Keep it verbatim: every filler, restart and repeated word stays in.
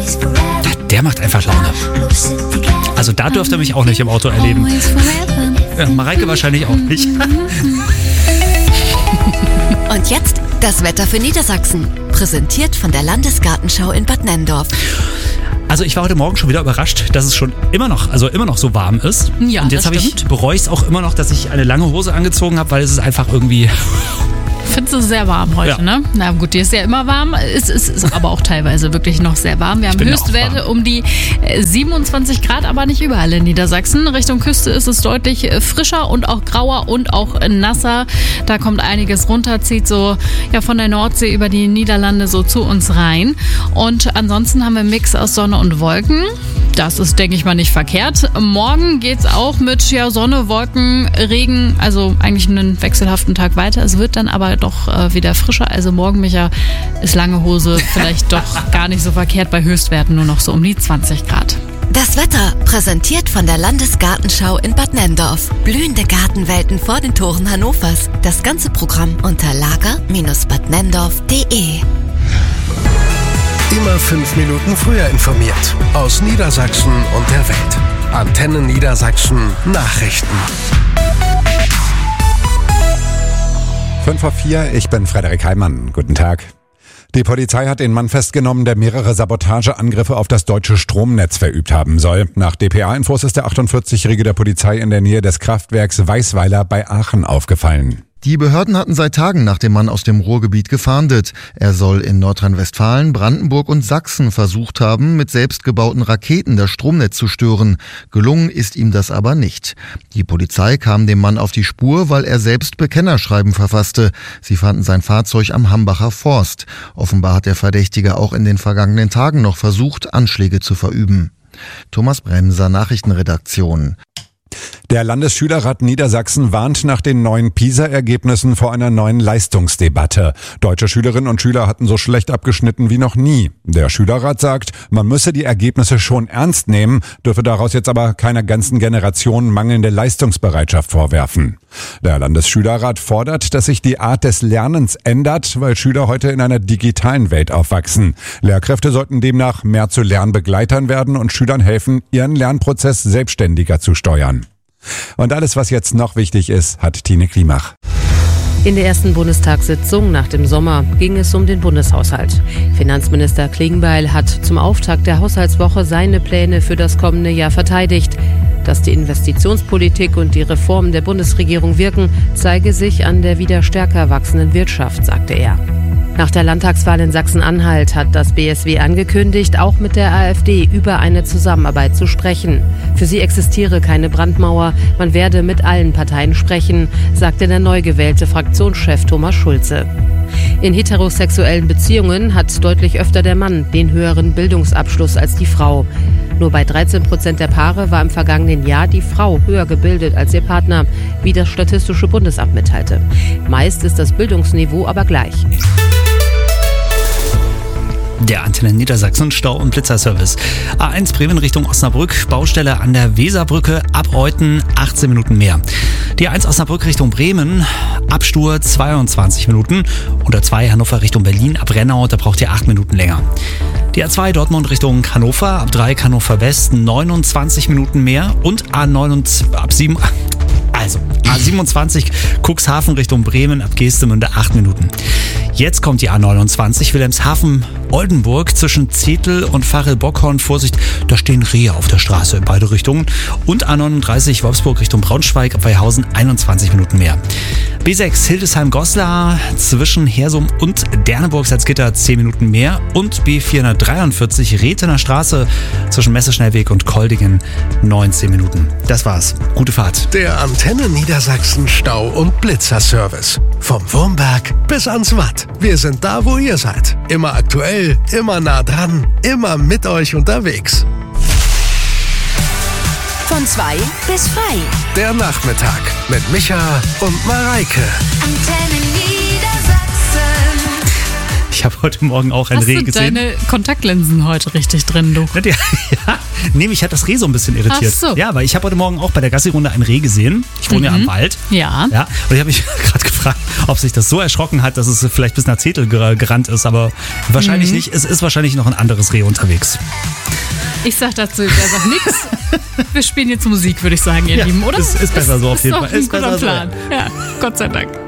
Der macht einfach Laune. Also da dürft ihr mich auch nicht im Auto erleben. Ja, Mareike wahrscheinlich auch nicht. Und jetzt das Wetter für Niedersachsen. Präsentiert von der Landesgartenschau in Bad Nenndorf. Also ich war heute Morgen schon wieder überrascht, dass es schon immer noch, also immer noch so warm ist. Ja, und jetzt habe ich, bereue ich es auch immer noch, dass ich eine lange Hose angezogen habe, weil es ist einfach irgendwie... Findest du sehr warm heute, ja. ne? Na gut, die ist ja immer warm. Es ist, ist aber auch teilweise wirklich noch sehr warm. Wir haben Höchstwerte um die siebenundzwanzig Grad, aber nicht überall in Niedersachsen. Richtung Küste ist es deutlich frischer und auch grauer und auch nasser. Da kommt einiges runter, zieht so ja von der Nordsee über die Niederlande so zu uns rein. Und ansonsten haben wir einen Mix aus Sonne und Wolken. Das ist, denke ich mal, nicht verkehrt. Morgen geht's auch mit ja, Sonne, Wolken, Regen, also eigentlich einen wechselhaften Tag weiter. Es wird dann aber doch äh, wieder frischer. Also morgen, Micha, ist lange Hose vielleicht doch gar nicht so verkehrt bei Höchstwerten, nur noch so um die zwanzig Grad. Das Wetter präsentiert von der Landesgartenschau in Bad Nenndorf. Blühende Gartenwelten vor den Toren Hannovers. Das ganze Programm unter lager Bindestrich bad nenndorf punkt de. Immer fünf Minuten früher informiert. Aus Niedersachsen und der Welt. Antenne Niedersachsen Nachrichten. fünf vor vier, ich bin Frederik Heimann. Guten Tag. Die Polizei hat den Mann festgenommen, der mehrere Sabotageangriffe auf das deutsche Stromnetz verübt haben soll. Nach D P A-Infos ist der achtundvierzigjährige der Polizei in der Nähe des Kraftwerks Weißweiler bei Aachen aufgefallen. Die Behörden hatten seit Tagen nach dem Mann aus dem Ruhrgebiet gefahndet. Er soll in Nordrhein-Westfalen, Brandenburg und Sachsen versucht haben, mit selbstgebauten Raketen das Stromnetz zu stören. Gelungen ist ihm das aber nicht. Die Polizei kam dem Mann auf die Spur, weil er selbst Bekennerschreiben verfasste. Sie fanden sein Fahrzeug am Hambacher Forst. Offenbar hat der Verdächtige auch in den vergangenen Tagen noch versucht, Anschläge zu verüben. Thomas Bremser, Nachrichtenredaktion. Der Landesschülerrat Niedersachsen warnt nach den neuen PISA-Ergebnissen vor einer neuen Leistungsdebatte. Deutsche Schülerinnen und Schüler hatten so schlecht abgeschnitten wie noch nie. Der Schülerrat sagt, man müsse die Ergebnisse schon ernst nehmen, dürfe daraus jetzt aber keiner ganzen Generation mangelnde Leistungsbereitschaft vorwerfen. Der Landesschülerrat fordert, dass sich die Art des Lernens ändert, weil Schüler heute in einer digitalen Welt aufwachsen. Lehrkräfte sollten demnach mehr zu Lernbegleitern werden und Schülern helfen, ihren Lernprozess selbstständiger zu steuern. Und alles, was jetzt noch wichtig ist, hat Tine Klimach. In der ersten Bundestagssitzung nach dem Sommer ging es um den Bundeshaushalt. Finanzminister Klingbeil hat zum Auftakt der Haushaltswoche seine Pläne für das kommende Jahr verteidigt. Dass die Investitionspolitik und die Reformen der Bundesregierung wirken, zeige sich an der wieder stärker wachsenden Wirtschaft, sagte er. Nach der Landtagswahl in Sachsen-Anhalt hat das B S W angekündigt, auch mit der AfD über eine Zusammenarbeit zu sprechen. Für sie existiere keine Brandmauer, man werde mit allen Parteien sprechen, sagte der neu gewählte Fraktionschef Thomas Schulze. In heterosexuellen Beziehungen hat deutlich öfter der Mann den höheren Bildungsabschluss als die Frau. Nur bei dreizehn Prozent der Paare war im vergangenen Jahr die Frau höher gebildet als ihr Partner, wie das Statistische Bundesamt mitteilte. Meist ist das Bildungsniveau aber gleich. Der Antenne Niedersachsen Stau- und Blitzerservice. A eins Bremen Richtung Osnabrück, Baustelle an der Weserbrücke, ab Reuten achtzehn Minuten mehr. Die A eins Osnabrück Richtung Bremen, Absturz zweiundzwanzig Minuten. Und A zwei Hannover Richtung Berlin, ab Rennau, da braucht ihr acht Minuten länger. Die A zwei Dortmund Richtung Hannover, ab drei Hannover West, neunundzwanzig Minuten mehr. Und A neun ab sieben... Also, A siebenundzwanzig Cuxhaven Richtung Bremen, ab Geestemünde acht Minuten. Jetzt kommt die A neunundzwanzig Wilhelmshaven-Oldenburg zwischen Zetel und Varel-Bockhorn. Vorsicht, da stehen Rehe auf der Straße in beide Richtungen. Und A neununddreißig Wolfsburg Richtung Braunschweig, ab Weihausen einundzwanzig Minuten mehr. B sechs Hildesheim-Goslar zwischen Hersum und Derneburg-Salzgitter zehn Minuten mehr. Und B vierhundertdreiundvierzig Rethener Straße zwischen Messeschnellweg und Koldingen neunzehn Minuten. Das war's. Gute Fahrt. Der Antenne Niedersachsen Stau- und Blitzerservice. Vom Wurmberg bis ans Watt. Wir sind da, wo ihr seid. Immer aktuell, immer nah dran, immer mit euch unterwegs. Von zwei bis frei. Der Nachmittag mit Micha und Mareike. Antenne Niedersachsen. Ich habe heute Morgen auch ein Hast Reh du gesehen. deine Kontaktlinsen heute richtig drin, du? Ja, ja, nee, mich hat das Reh so ein bisschen irritiert. Ach so. Ja, weil ich habe heute Morgen auch bei der Gassi-Runde ein Reh gesehen. Ich wohne mhm. ja am Wald. Ja. ja. Und ich habe mich gerade gefragt, ob sich das so erschrocken hat, dass es vielleicht bis nach Zetel gerannt ist. Aber wahrscheinlich mhm. nicht. Es ist wahrscheinlich noch ein anderes Reh unterwegs. Ich sag dazu jetzt einfach nichts. Wir spielen jetzt Musik, würde ich sagen, ihr ja, Lieben, oder? Ist, ist besser so auf jeden ist Fall. Ist ein guter Plan. So. Ja, Gott sei Dank.